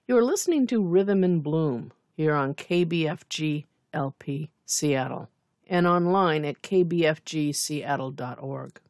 You're listening to Rhythm and Bloom here on KBFG LP Seattle and online at kbfgseattle.org.